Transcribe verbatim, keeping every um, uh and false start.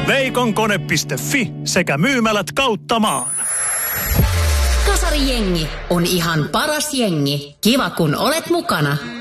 Veikkokone piste fi sekä myymälät kautta maan. Kasarijengi on ihan paras jengi. Kiva kun olet mukana.